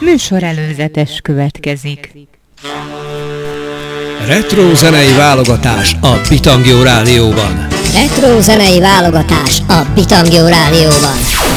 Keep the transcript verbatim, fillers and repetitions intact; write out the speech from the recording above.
Műsor előzetes következik. Retro zenei válogatás a Bitangjó Rádióban. Retro zenei válogatás a Bitangjó Rádióban.